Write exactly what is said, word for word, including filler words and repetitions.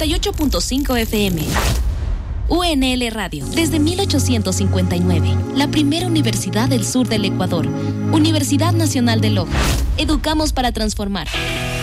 noventa y ocho punto cinco F M. U N L Radio, desde mil ochocientos cincuenta y nueve, la primera universidad del sur del Ecuador. Universidad Nacional de Loja. Educamos para transformar.